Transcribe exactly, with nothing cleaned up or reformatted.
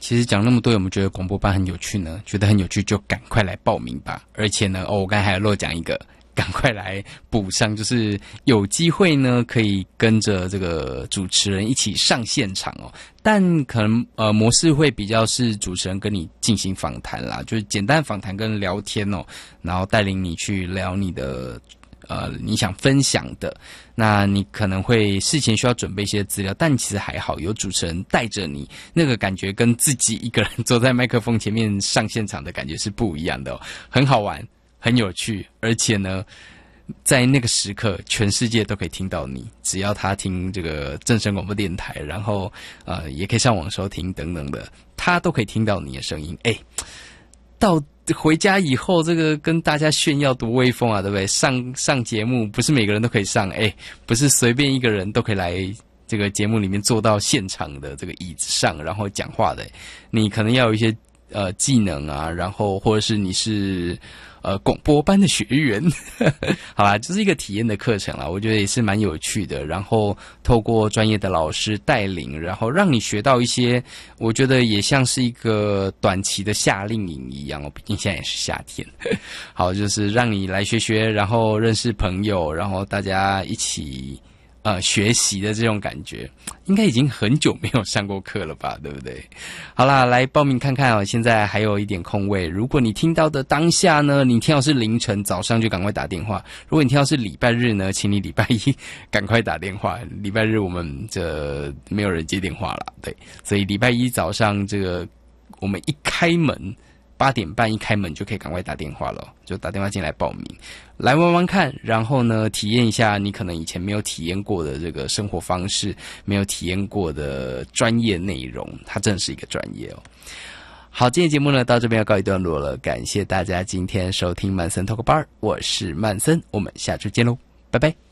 其实讲那么多，有没有觉得广播班很有趣呢？觉得很有趣就赶快来报名吧！而且呢，哦，我刚才还有漏讲一个，赶快来补上，就是有机会呢，可以跟着这个主持人一起上现场哦。但可能呃模式会比较是主持人跟你进行访谈啦，就是简单访谈跟聊天哦，然后带领你去聊你的。呃，你想分享的，那你可能会事前需要准备一些资料，但其实还好，有主持人带着你，那个感觉跟自己一个人坐在麦克风前面上现场的感觉是不一样的哦，很好玩，很有趣，而且呢，在那个时刻，全世界都可以听到你，只要他听这个正声广播电台，然后呃，也可以上网收听等等的，他都可以听到你的声音，哎，到。回家以后，这个跟大家炫耀多威风啊，对不对？上上节目不是每个人都可以上，哎，不是随便一个人都可以来这个节目里面坐到现场的这个椅子上，然后讲话的。你可能要有一些呃技能啊，然后或者是你是呃广播班的学员，好啦，就是一个体验的课程啦，我觉得也是蛮有趣的。然后透过专业的老师带领，然后让你学到一些，我觉得也像是一个短期的夏令营一样哦，毕竟现在也是夏天。好，就是让你来学学，然后认识朋友，然后大家一起。呃，学习的这种感觉，应该已经很久没有上过课了吧，对不对？好啦，来报名看看哦，现在还有一点空位。如果你听到的当下呢，你听到是凌晨，早上就赶快打电话；如果你听到是礼拜日呢，请你礼拜一赶快打电话。礼拜日我们这没有人接电话了，对，所以礼拜一早上这个我们一开门。八点半一开门就可以赶快打电话了，就打电话进来报名，来玩玩看，然后呢，体验一下你可能以前没有体验过的这个生活方式，没有体验过的专业内容，它真的是一个专业哦。好，今天节目呢到这边要告一段落了，感谢大家今天收听曼森 Talk Bar， 我是曼森，我们下周见喽，拜拜。